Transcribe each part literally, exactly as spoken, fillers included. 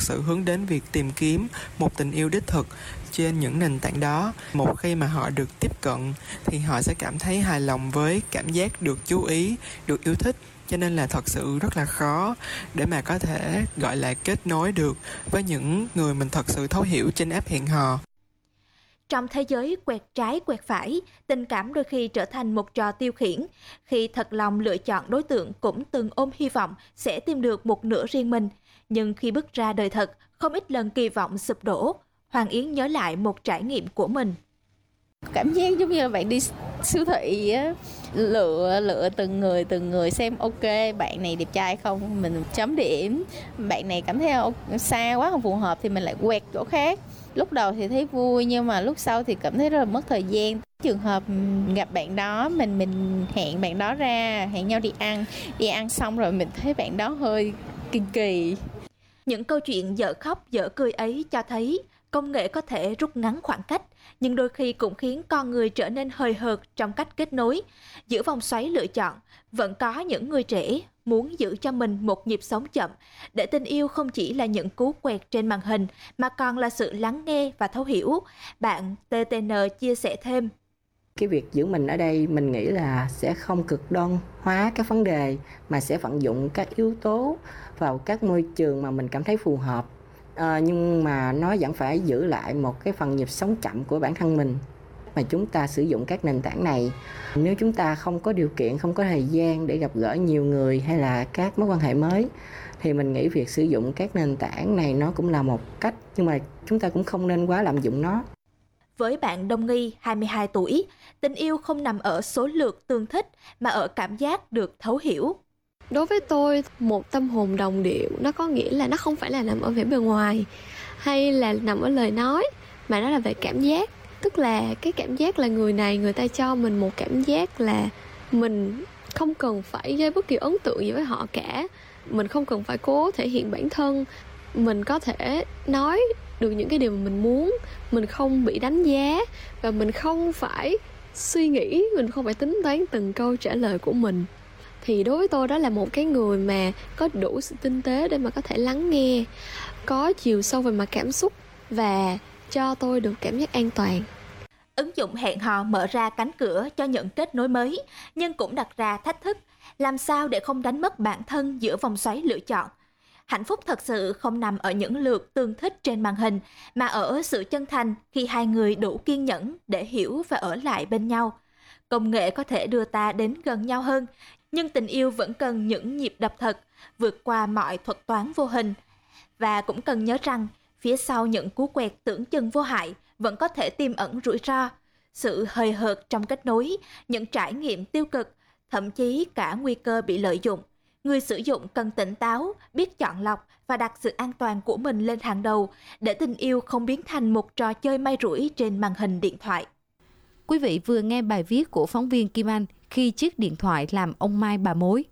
thật sự hướng đến việc tìm kiếm một tình yêu đích thực trên những nền tảng đó. Một khi mà họ được tiếp cận thì họ sẽ cảm thấy hài lòng với cảm giác được chú ý, được yêu thích. Cho nên là thật sự rất là khó để mà có thể gọi là kết nối được với những người mình thật sự thấu hiểu trên app hẹn hò. Trong thế giới quẹt trái quẹt phải, tình cảm đôi khi trở thành một trò tiêu khiển. Khi thật lòng lựa chọn đối tượng cũng từng ôm hy vọng sẽ tìm được một nửa riêng mình. Nhưng khi bước ra đời thật, không ít lần kỳ vọng sụp đổ. Hoàng Yến nhớ lại một trải nghiệm của mình. Cảm giác giống như là bạn đi siêu thị á, lựa lựa từng người từng người xem ok bạn này đẹp trai không, mình chấm điểm. Bạn này cảm thấy xa quá không phù hợp thì mình lại quẹt chỗ khác. Lúc đầu thì thấy vui nhưng mà lúc sau thì cảm thấy rất là mất thời gian. Trường hợp gặp bạn đó, mình mình hẹn bạn đó ra, hẹn nhau đi ăn, đi ăn xong rồi mình thấy bạn đó hơi kỳ kỳ. Những câu chuyện dở khóc dở cười ấy cho thấy công nghệ có thể rút ngắn khoảng cách, nhưng đôi khi cũng khiến con người trở nên hời hợt trong cách kết nối. Giữa vòng xoáy lựa chọn, vẫn có những người trẻ muốn giữ cho mình một nhịp sống chậm, để tình yêu không chỉ là những cú quẹt trên màn hình, mà còn là sự lắng nghe và thấu hiểu. Bạn tê tê en chia sẻ thêm. Cái việc giữ mình ở đây mình nghĩ là sẽ không cực đoan hóa các vấn đề, mà sẽ vận dụng các yếu tố vào các môi trường mà mình cảm thấy phù hợp. À, nhưng mà nó vẫn phải giữ lại một cái phần nhịp sống chậm của bản thân mình. Mà chúng ta sử dụng các nền tảng này, nếu chúng ta không có điều kiện, không có thời gian để gặp gỡ nhiều người hay là các mối quan hệ mới, thì mình nghĩ việc sử dụng các nền tảng này nó cũng là một cách, nhưng mà chúng ta cũng không nên quá lạm dụng nó. Với bạn Đông Nghi, hai mươi hai tuổi, tình yêu không nằm ở số lượt tương thích mà ở cảm giác được thấu hiểu. Đối với tôi, một tâm hồn đồng điệu nó có nghĩa là nó không phải là nằm ở vẻ bề ngoài hay là nằm ở lời nói, mà nó là về cảm giác. Tức là cái cảm giác là người này người ta cho mình một cảm giác là mình không cần phải gây bất kỳ ấn tượng gì với họ cả. Mình không cần phải cố thể hiện bản thân. Mình có thể nói được những cái điều mà mình muốn. Mình không bị đánh giá và mình không phải suy nghĩ, mình không phải tính toán từng câu trả lời của mình. Thì đối với tôi đó là một cái người mà có đủ sự tinh tế để mà có thể lắng nghe, có chiều sâu về mặt cảm xúc và cho tôi được cảm giác an toàn. Ứng dụng hẹn hò mở ra cánh cửa cho những kết nối mới, nhưng cũng đặt ra thách thức. Làm sao để không đánh mất bản thân giữa vòng xoáy lựa chọn? Hạnh phúc thật sự không nằm ở những lượt tương thích trên màn hình, mà ở sự chân thành khi hai người đủ kiên nhẫn để hiểu và ở lại bên nhau. Công nghệ có thể đưa ta đến gần nhau hơn, nhưng tình yêu vẫn cần những nhịp đập thật, vượt qua mọi thuật toán vô hình. Và cũng cần nhớ rằng, phía sau những cú quẹt tưởng chừng vô hại vẫn có thể tiềm ẩn rủi ro, sự hời hợt trong kết nối, những trải nghiệm tiêu cực, thậm chí cả nguy cơ bị lợi dụng. Người sử dụng cần tỉnh táo, biết chọn lọc và đặt sự an toàn của mình lên hàng đầu để tình yêu không biến thành một trò chơi may rủi trên màn hình điện thoại. Quý vị vừa nghe bài viết của phóng viên Kim Anh khi chiếc điện thoại làm ông mai bà mối.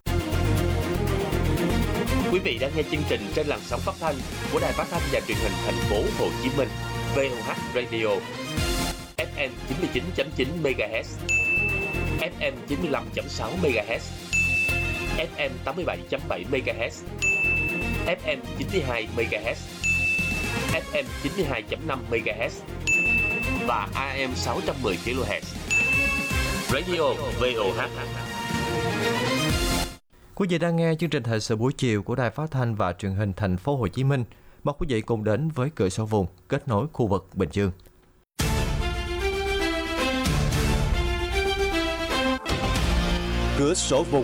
Quý vị đang nghe chương trình trên làn sóng phát thanh của Đài Phát thanh và Truyền hình Thành phố Hồ Chí Minh, vê o hát Radio, ép em chín mươi chín chấm chín MHz, ép em chín mươi lăm chấm sáu MHz, ép em tám mươi bảy chấm bảy MHz, ép em chín mươi hai MHz, ép em chín mươi hai chấm năm MHz và a em sáu trăm mười kHz. Radio vê o hát. Quý vị đang nghe chương trình thời sự buổi chiều của Đài Phát thanh và Truyền hình Thành phố Hồ Chí Minh. Mời quý vị cùng đến với cửa sổ vùng kết nối khu vực Bình Dương. Cửa sổ vùng.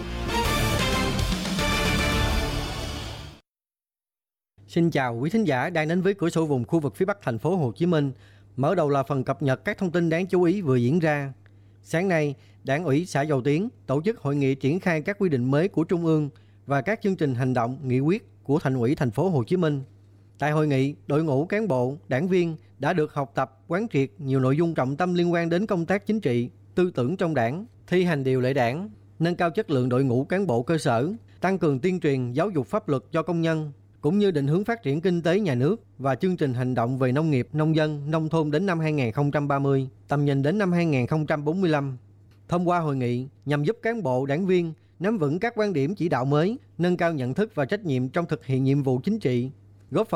Xin chào quý thính giả đang đến với cửa sổ vùng khu vực phía Bắc Thành phố Hồ Chí Minh. Mở đầu là phần cập nhật các thông tin đáng chú ý vừa diễn ra. Sáng nay, Đảng ủy xã Dầu Tiếng tổ chức hội nghị triển khai các quy định mới của Trung ương và các chương trình hành động, nghị quyết của Thành ủy Thành phố Hồ Chí Minh. Tại hội nghị, đội ngũ cán bộ, đảng viên đã được học tập, quán triệt nhiều nội dung trọng tâm liên quan đến công tác chính trị, tư tưởng trong Đảng, thi hành điều lệ Đảng, nâng cao chất lượng đội ngũ cán bộ cơ sở, tăng cường tuyên truyền giáo dục pháp luật cho công nhân, cũng như định hướng phát triển kinh tế nhà nước và chương trình hành động về nông nghiệp, nông dân, nông thôn đến năm hai không ba mươi, tầm nhìn đến năm hai không bốn lăm. Thông qua hội nghị nhằm giúp cán bộ, đảng viên nắm vững các quan điểm chỉ đạo mới, nâng cao nhận thức và trách nhiệm trong thực hiện nhiệm vụ chính trị, góp phần